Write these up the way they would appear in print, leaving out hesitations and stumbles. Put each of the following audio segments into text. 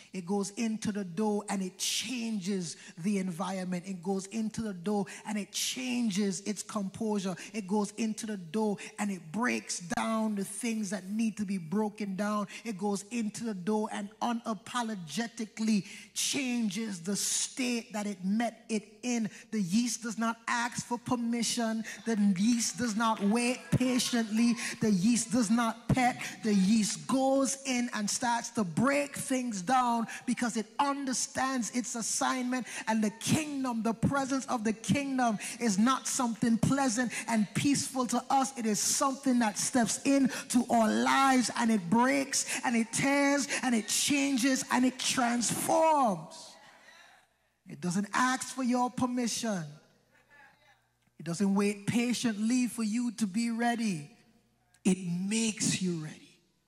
It goes into the dough and it changes the environment. It goes into the dough and it changes its composure. It goes into the dough and it breaks down the things that need to be broken down. It goes into the dough and unapologetically changes the state that it met it in. The yeast does not ask for permission. The yeast does not wait patiently. The yeast does not pet. The yeast goes in and starts to break things down because it understands its assignment. And the kingdom, the presence of the kingdom, is not something pleasant and peaceful to us. It is something that steps into our lives and it breaks and it tears and it changes and it transforms. It doesn't ask for your permission. It doesn't wait patiently for you to be ready. It makes you ready.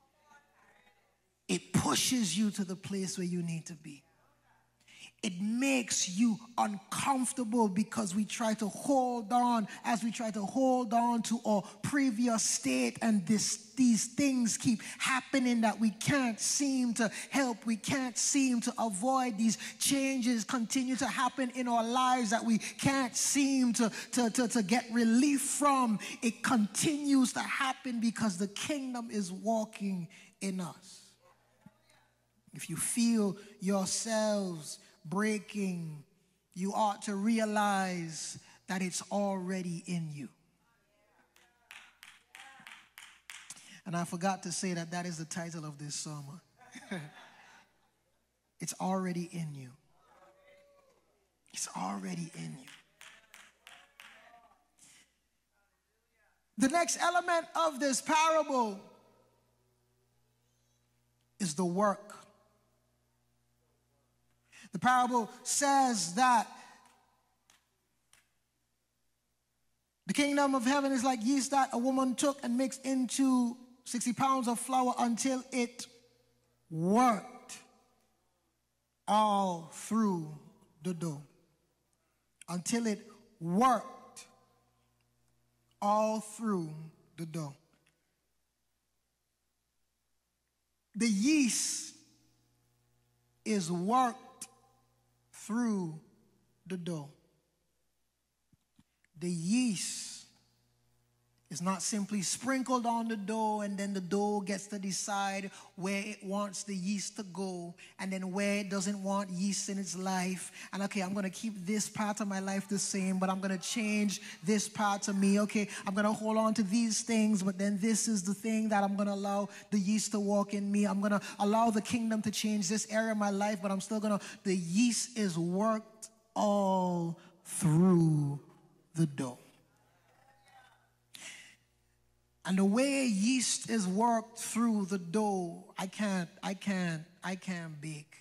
It pushes you to the place where you need to be. It makes you uncomfortable because we try to hold on, as we try to hold on to our previous state, and these things keep happening that we can't seem to help. We can't seem to avoid. These changes continue to happen in our lives that we can't seem to get relief from. It continues to happen because the kingdom is walking in us. If you feel yourselves breaking, you ought to realize that it's already in you. And I forgot to say that is the title of this sermon. It's already in you. It's already in you. The next element of this parable is the work. The parable says that the kingdom of heaven is like yeast that a woman took and mixed into 60 pounds of flour until it worked all through the dough. Until it worked all through the dough. The yeast is worked through the dough. The yeast is not simply sprinkled on the dough and then the dough gets to decide where it wants the yeast to go and then where it doesn't want yeast in its life. And okay, I'm going to keep this part of my life the same, but I'm going to change this part of me. Okay, I'm going to hold on to these things, but then this is the thing that I'm going to allow the yeast to walk in me. I'm going to allow the kingdom to change this area of my life, but I'm still going to... The yeast is worked all through the dough. And the way yeast is worked through the dough, I can't bake.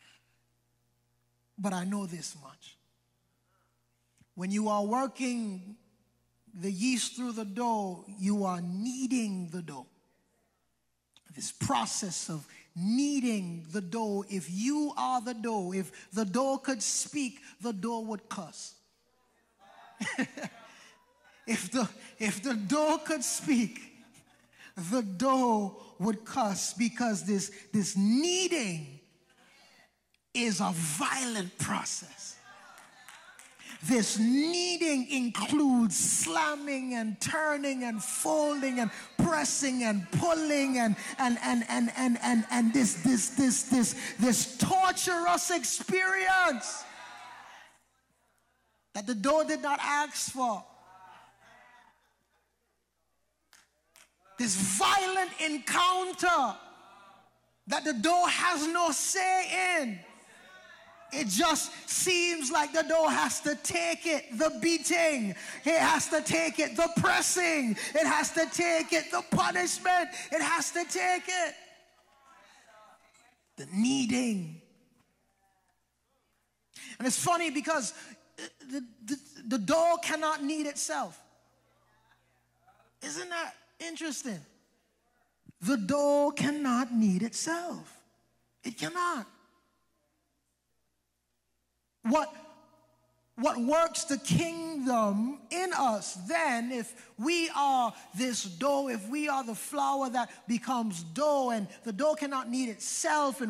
But I know this much. When you are working the yeast through the dough, you are kneading the dough. This process of kneading the dough, if you are the dough, if the dough could speak, the dough would cuss. If the dough could speak, the dough would cuss, because this kneading is a violent process. This kneading includes slamming and turning and folding and pressing and pulling and this torturous experience that the dough did not ask for. This violent encounter that the dough has no say in. It just seems like the dough has to take it, the beating. It has to take it, the pressing. It has to take it, the punishment. It has to take it, the kneading. And it's funny because the dough cannot knead itself. Isn't that interesting? The dough cannot knead itself. It cannot. What works the kingdom in us then, if we are this dough, if we are the flour that becomes dough, and the dough cannot knead itself, and